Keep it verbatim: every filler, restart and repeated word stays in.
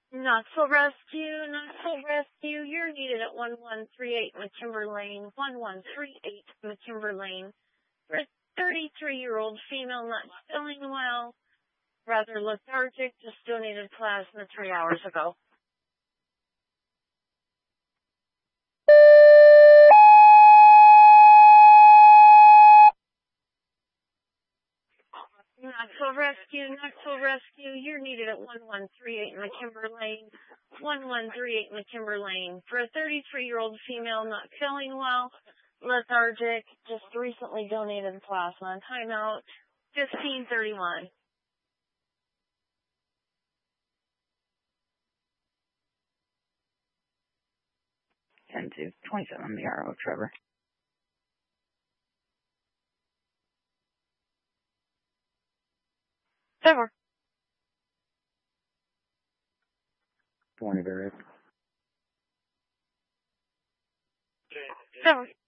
Knoxville Rescue, Knoxville Rescue, you're needed at one one three eight McKimber Lane, one one three eight McKimber Lane. For a thirty-three-year-old female not feeling well, rather lethargic, just donated plasma three hours ago. Knoxville Rescue, Knoxville Rescue, you're needed at one one three eight McKimber Lane, one one three eight McKimber Lane. For a thirty-three-year-old female not feeling well, lethargic, just recently donated plasma. Timeout, fifteen thirty-one. ten to twenty-seven, the R O, Trevor. Trevor. Point of area. Trevor.